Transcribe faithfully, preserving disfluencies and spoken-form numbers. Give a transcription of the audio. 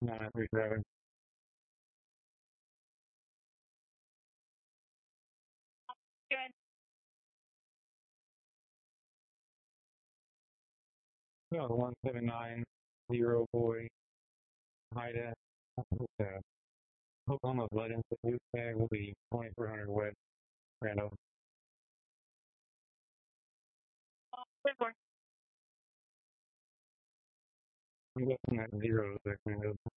nine three seven. Good. No, one seven nine zero boy. Haida. Uh, Oklahoma Blood Institute tag will be twenty-four hundred wet. Randall. Good boy. I'm guessing that zero is that kind of